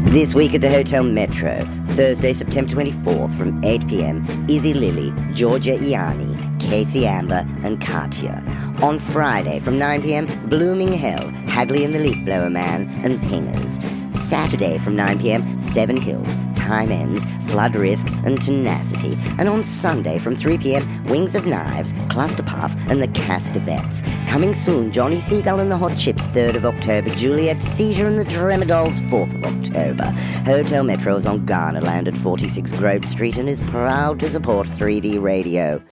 This week at the Hotel Metro, Thursday, September 24th from 8 p.m, Izzy Lily, Georgia Iani, Casey Amber, and Katya. On Friday from 9 p.m, Blooming Hell, Hagley and the Leaf Blower Man, and Pingers. Saturday from 9 p.m, Seven Hills, Time Ends, Flood Risk, and Tenacity. And on Sunday from 3 p.m, Wings of Knives, Clusterpuff, and the Castavets. Coming soon, Johnny Seagull and the Hot Chips, 3rd of October, Juliet Seizure and the Tremadolls, 4th of October. Hotel Metro is on Garnerland at 46 Grove Street and is proud to support 3D Radio.